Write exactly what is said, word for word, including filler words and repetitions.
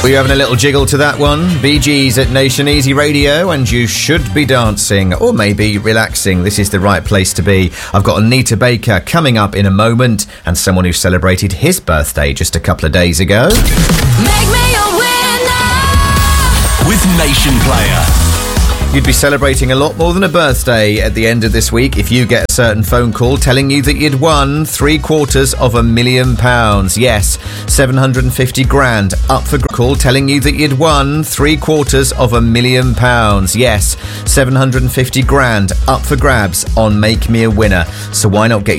Were you having a little jiggle to that one? Bee Gees at Nation Easy Radio, and you should be dancing or maybe relaxing. This is the right place to be. I've got Anita Baker coming up in a moment, and someone who celebrated his birthday just a couple of days ago. Make me a winner with Nation Player. You'd be celebrating a lot more than a birthday at the end of this week if you get a certain phone call telling you that you'd won three quarters of a million pounds. Yes, seven hundred fifty grand up for call telling you that you'd won three quarters of a million pounds. Yes, seven hundred fifty grand up for grabs on Make Me a Winner. So why not get